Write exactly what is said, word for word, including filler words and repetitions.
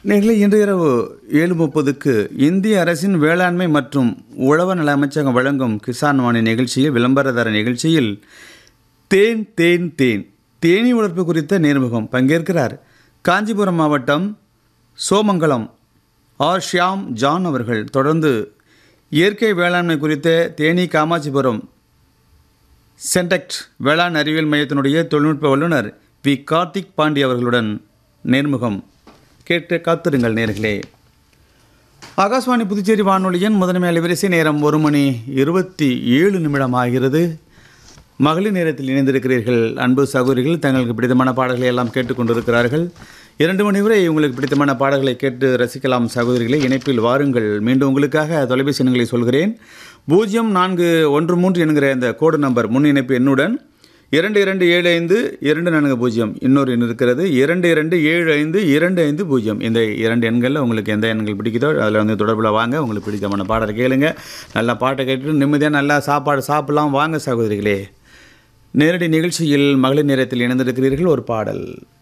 நேயர்களே, இன்று இரவு ஏழு முப்பதுக்கு இந்திய அரசின் வேளாண்மை மற்றும் உழவர் நல அமைச்சகம் வழங்கும் கிசான் வாணி நிகழ்ச்சியில் விளம்பரதார நிகழ்ச்சியில் தேன் தேன் தேன் தேனீ வளர்ப்பு குறித்த நேர்முகம் பங்கேற்கிறார் காஞ்சிபுரம் மாவட்டம் சோமங்கலம் ஆர் ஷியாம் ஜான் அவர்கள். தொடர்ந்து இயற்கை வேளாண்மை குறித்த தேனி காமாட்சிபுரம் சென்டெக்ட் வேளாண் அறிவியல் மையத்தினுடைய தொழில்நுட்ப வல்லுநர் வி கார்த்திக் பாண்டி அவர்களுடன் நேர்முகம் கேட்டு காத்திருங்கள் நேர்களே. ஆகாஷ்வாணி புதுச்சேரி வானொலியின் முதன்மை அலைவரிசை நேரம் ஒரு மணி இருபத்தி ஏழு நிமிடம் ஆகிறது. மகளிர் நேரத்தில் இணைந்திருக்கிறீர்கள். அன்பு சகோதரிகள் தங்களுக்கு பிடித்தமான பாடல்களை எல்லாம் கேட்டுக்கொண்டிருக்கிறார்கள். இரண்டு மணி வரை உங்களுக்கு பிடித்தமான பாடல்களை கேட்டு ரசிக்கலாம். சகோதரிகளை இணைப்பில் வாருங்கள். மீண்டும் உங்களுக்காக தொலைபேசி எண்களை சொல்கிறேன். பூஜ்ஜியம் நான்கு ஒன்று மூன்று என்கிற இந்த கோடு நம்பர் முன் இணைப்பு எண்ணுடன் இரண்டு இரண்டு ஏழு ஐந்து இரண்டு நான்கு பூஜ்ஜியம் இன்னொரு எண் இருக்கிறது. இரண்டு இரண்டு ஏழு ஐந்து இரண்டு ஐந்து பூஜ்ஜியம். இந்த இரண்டு எண்களில் உங்களுக்கு எந்த எண்கள் பிடிக்குதோ அதில் வந்து தொடர்பில் வாங்க. உங்களுக்கு பிடித்தமான பாடலை கேளுங்க. நல்லா பாட்டை கேட்டுட்டு நிம்மதியாக நல்லா சாப்பாடு சாப்பிடலாம். வாங்க சகோதரிகளே. நேரடி நிகழ்ச்சியில் மகளிர் நேரத்தில் இணைந்திருக்கிறீர்கள். ஒரு பாடல்.